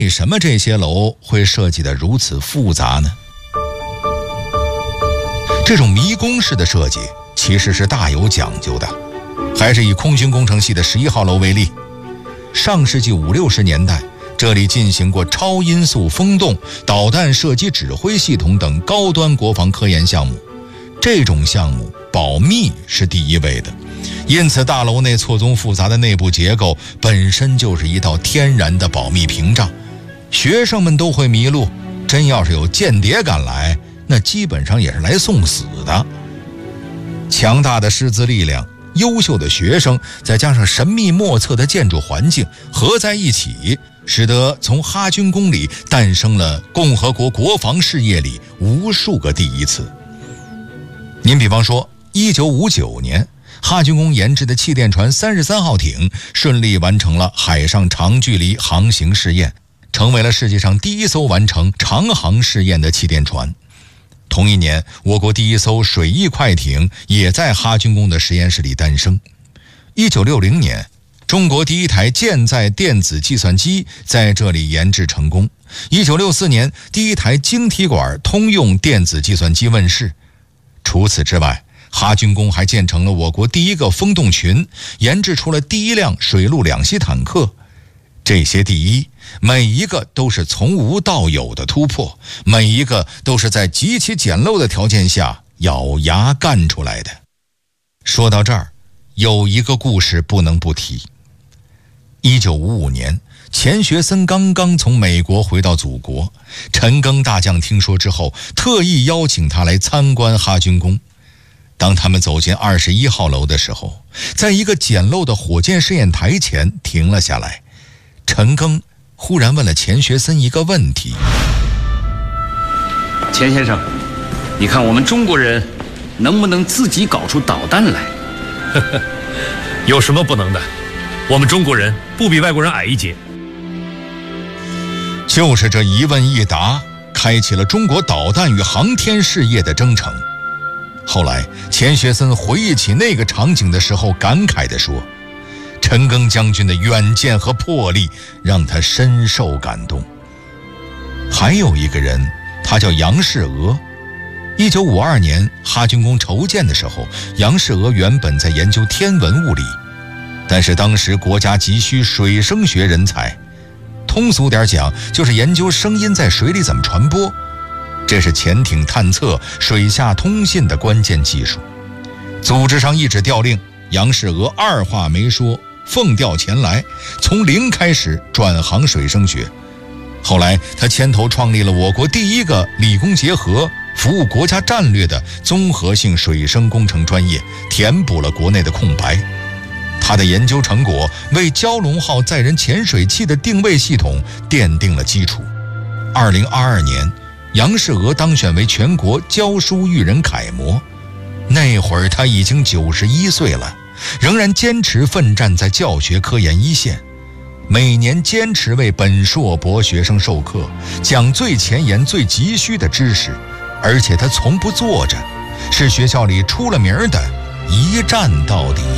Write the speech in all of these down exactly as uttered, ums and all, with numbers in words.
为什么这些楼会设计得如此复杂呢？这种迷宫式的设计其实是大有讲究的。还是以空军工程系的十一号楼为例，上世纪五六十年代，这里进行过超音速风洞、导弹射击指挥系统等高端国防科研项目。这种项目保密是第一位的，因此大楼内错综复杂的内部结构本身就是一道天然的保密屏障，学生们都会迷路，真要是有间谍赶来，那基本上也是来送死的。强大的师资力量、优秀的学生，再加上神秘莫测的建筑环境合在一起，使得从哈军宫里诞生了共和国国防事业里无数个第一次。您比方说一九五九年，哈军宫研制的气垫船三十三号艇顺利完成了海上长距离航行试验，成为了世界上第一艘完成长航试验的气垫船。同一年，我国第一艘水翼快艇也在哈军宫的实验室里诞生。一九六零年，中国第一台舰载电子计算机在这里研制成功。一九六四年，第一台晶体管通用电子计算机问世。除此之外，哈军宫还建成了我国第一个风洞群，研制出了第一辆水陆两栖坦克。这些第一，每一个都是从无到有的突破，每一个都是在极其简陋的条件下咬牙干出来的。说到这儿，有一个故事不能不提。一九五五年，钱学森刚刚从美国回到祖国，陈赓大将听说之后，特意邀请他来参观哈军宫。当他们走进二十一号楼的时候，在一个简陋的火箭试验台前停了下来。陈赓忽然问了钱学森一个问题： 钱先生，你看我们中国人能不能自己搞出导弹来？ 有什么不能的？我们中国人不比外国人矮一截。 就是这一问一答，开启了中国导弹与航天事业的征程。后来钱学森回忆起那个场景的时候，感慨地说，陈赓将军的远见和魄力让他深受感动。还有一个人，他叫杨世娥。一九五二年哈军宫筹建的时候，杨世娥原本在研究天文物理，但是当时国家急需水声学人才，通俗点讲，就是研究声音在水里怎么传播，这是潜艇探测、水下通信的关键技术。组织上一纸调令，杨世娥二话没说，奉调前来，从零开始转行水声学。后来他牵头创立了我国第一个理工结合、服务国家战略的综合性水声工程专业，填补了国内的空白。他的研究成果为蛟龙号载人潜水器的定位系统奠定了基础。二零二二年，杨世娥当选为全国教书育人楷模。那会儿他已经九十一岁了，仍然坚持奋战在教学科研一线，每年坚持为本硕博学生授课，讲最前沿最急需的知识，而且他从不坐着，是学校里出了名的一战到底。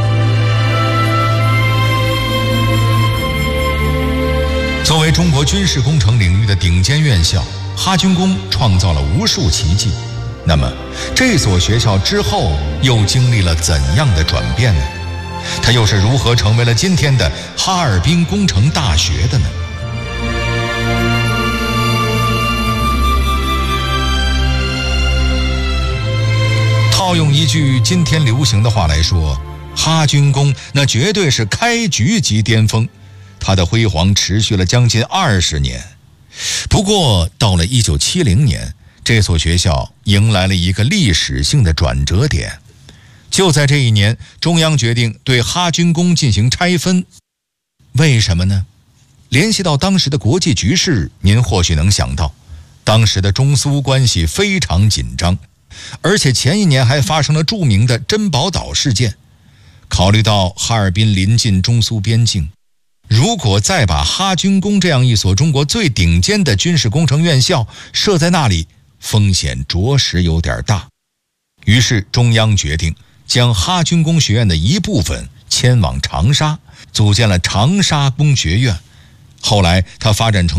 作为中国军事工程领域的顶尖院校，哈军宫创造了无数奇迹。那么这所学校之后又经历了怎样的转变呢？它又是如何成为了今天的哈尔滨工程大学的呢？套用一句今天流行的话来说，哈军宫那绝对是开局即巅峰，它的辉煌持续了将近二十年。不过到了一九七零年，这所学校迎来了一个历史性的转折点。就在这一年，中央决定对哈军宫进行拆分。为什么呢？联系到当时的国际局势，您或许能想到，当时的中苏关系非常紧张，而且前一年还发生了著名的珍宝岛事件。考虑到哈尔滨临近中苏边境，如果再把哈军宫这样一所中国最顶尖的军事工程院校设在那里，风险着实有点大。于是中央决定将哈军工学院的一部分迁往长沙，组建了长沙工学院。 后来他发展成